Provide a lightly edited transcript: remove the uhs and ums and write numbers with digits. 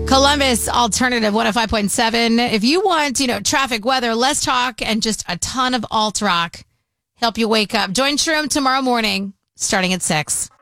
Columbus Alternative 105.7. If you want, traffic, weather, less talk, and just a ton of alt rock, help you wake up. Join Shroom tomorrow morning, starting at 6.